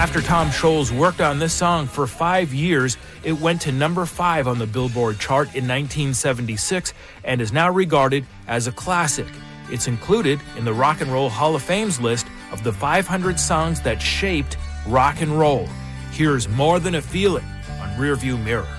After Tom Scholz worked on this song for 5 years, it went to number 5 on the Billboard chart in 1976 and is now regarded as a classic. It's included in the Rock and Roll Hall of Fame's list of the 500 songs that shaped rock and roll. Here's More Than a Feeling on Rearview Mirror.